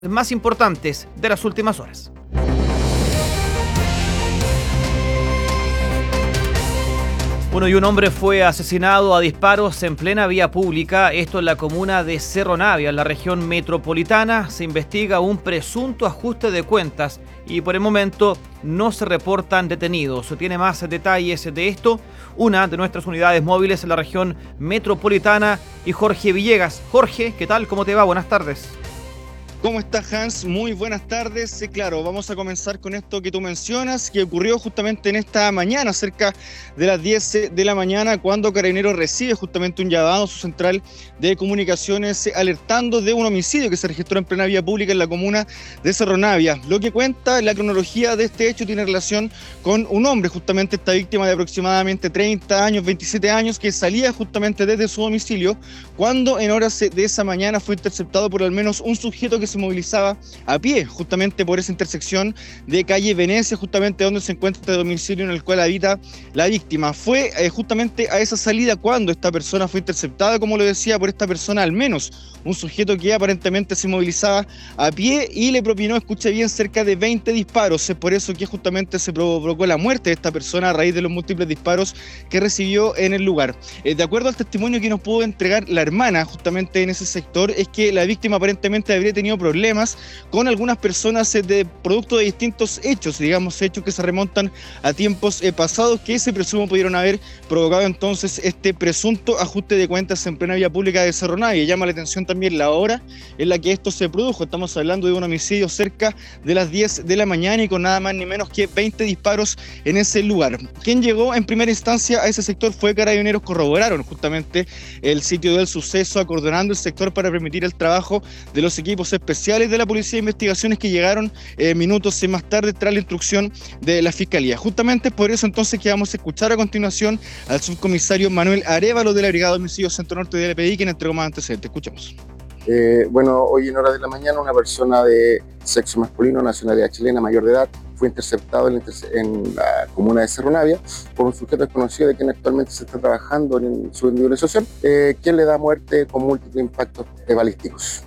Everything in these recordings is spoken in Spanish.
más importantes de las últimas horas. Bueno, y un hombre fue asesinado a disparos en plena vía pública, esto en la comuna de Cerro Navia, en la región metropolitana. Se investiga un presunto ajuste de cuentas y por el momento no se reportan detenidos. Se tiene más detalles de esto, una de nuestras unidades móviles en la región metropolitana y Jorge Villegas. Jorge, ¿qué tal? ¿Cómo te va? Buenas tardes. ¿Cómo estás, Hans? Muy buenas tardes. Claro, vamos a comenzar con esto que tú mencionas, que ocurrió justamente en esta mañana, cerca de las 10 de la mañana, cuando Carabineros recibe justamente un llamado a su central de comunicaciones alertando de un homicidio que se registró en plena vía pública en la comuna de Cerro Navia. Lo que cuenta la cronología de este hecho tiene relación con un hombre, justamente esta víctima de aproximadamente 30 años, 27 años, que salía justamente desde su domicilio, cuando en horas de esa mañana fue interceptado por al menos un sujeto que se movilizaba a pie, justamente por esa intersección de calle Venecia, justamente donde se encuentra este domicilio en el cual habita la víctima. Fue justamente a esa salida cuando esta persona fue interceptada, como lo decía, por esta persona, al menos un sujeto que aparentemente se movilizaba a pie y le propinó, escuche bien, cerca de 20 disparos. Es por eso que justamente se provocó la muerte de esta persona a raíz de los múltiples disparos que recibió en el lugar. De acuerdo al testimonio que nos pudo entregar la hermana justamente en ese sector, es que la víctima aparentemente habría tenido problemas con algunas personas de producto de distintos hechos, digamos, hechos que se remontan a tiempos pasados, que se presume pudieron haber provocado entonces este presunto ajuste de cuentas en plena vía pública de Cerro Navia. Llama la atención también la hora en la que esto se produjo. Estamos hablando de un homicidio cerca de las 10 de la mañana y con nada más ni menos que 20 disparos en ese lugar. Quien llegó en primera instancia a ese sector fue Carabineros. Corroboraron justamente el sitio del suceso, acordonando el sector para permitir el trabajo de los equipos especiales de la Policía de Investigaciones que llegaron minutos más tarde tras la instrucción de la Fiscalía. Justamente por eso entonces que vamos a escuchar a continuación al subcomisario Manuel Arévalo de la Brigada de Homicidios Centro Norte de LPI, quien entregó más antecedentes. Escuchamos. Bueno, hoy en horas de la mañana una persona de sexo masculino, nacionalidad chilena, mayor de edad, fue interceptado en la comuna de Cerro Navia por un sujeto desconocido de quien actualmente se está trabajando en su individualización, quien le da muerte con múltiples impactos balísticos.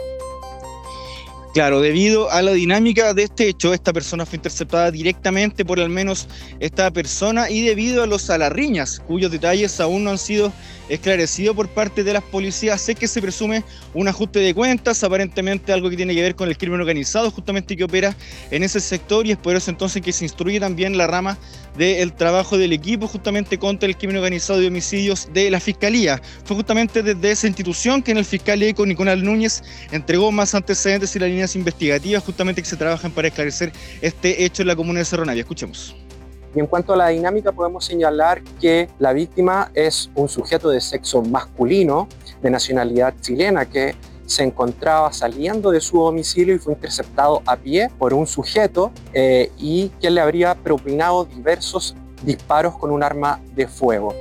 Claro, debido a la dinámica de este hecho, esta persona fue interceptada directamente por al menos esta persona y debido a las riñas, cuyos detalles aún no han sido esclarecidos por parte de las policías, sé que se presume un ajuste de cuentas, aparentemente algo que tiene que ver con el crimen organizado, justamente que opera en ese sector, y es por eso entonces que se instruye también la rama del trabajo del equipo justamente contra el crimen organizado y homicidios de la Fiscalía. Fue justamente desde esa institución que en el fiscal ECO Nicolás Núñez entregó más antecedentes y las líneas investigativas justamente que se trabajan para esclarecer este hecho en la comuna de Cerro Navia. Escuchemos. Y en cuanto a la dinámica, podemos señalar que la víctima es un sujeto de sexo masculino, de nacionalidad chilena, que se encontraba saliendo de su domicilio y fue interceptado a pie por un sujeto y que le habría propinado diversos disparos con un arma de fuego.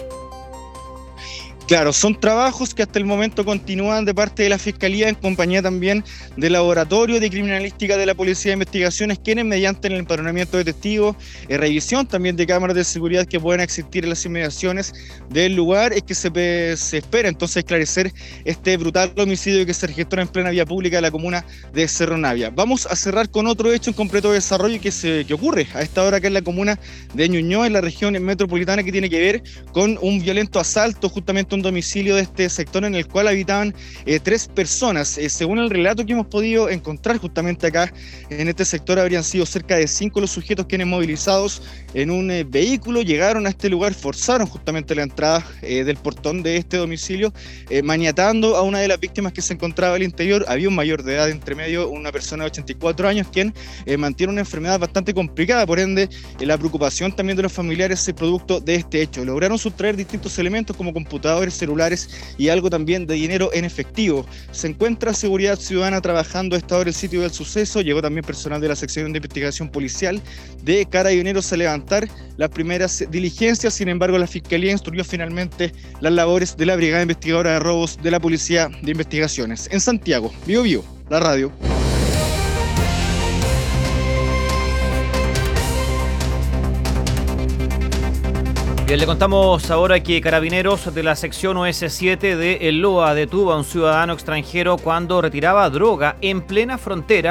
Claro, son trabajos que hasta el momento continúan de parte de la Fiscalía en compañía también del Laboratorio de Criminalística de la Policía de Investigaciones, quienes mediante el empadronamiento de testigos, revisión también de cámaras de seguridad que puedan existir en las inmediaciones del lugar, es que se espera entonces esclarecer este brutal homicidio que se registró en plena vía pública de la comuna de Cerro Navia. Vamos a cerrar con otro hecho en completo desarrollo que ocurre a esta hora acá en la comuna de Ñuñoa, en la región metropolitana, que tiene que ver con un violento asalto justamente un domicilio de este sector en el cual habitaban 3 personas. Según el relato que hemos podido encontrar justamente acá en este sector, habrían sido cerca de 5 los sujetos quienes, movilizados en un vehículo, llegaron a este lugar, forzaron justamente la entrada del portón de este domicilio, maniatando a una de las víctimas que se encontraba al interior. Había un mayor de edad entre medio, una persona de 84 años, quien mantiene una enfermedad bastante complicada, por ende la preocupación también de los familiares es producto de este hecho. Lograron sustraer distintos elementos como computadores, celulares y algo también de dinero en efectivo. Se encuentra Seguridad Ciudadana trabajando a esta hora el sitio del suceso. Llegó también personal de la sección de investigación policial de Carabineros a levantar las primeras diligencias. Sin embargo, la Fiscalía instruyó finalmente las labores de la Brigada Investigadora de Robos de la Policía de Investigaciones. En Santiago, Bio, la radio. Bien, le contamos ahora que Carabineros de la sección OS7 de El Loa detuvo a un ciudadano extranjero cuando retiraba droga en plena frontera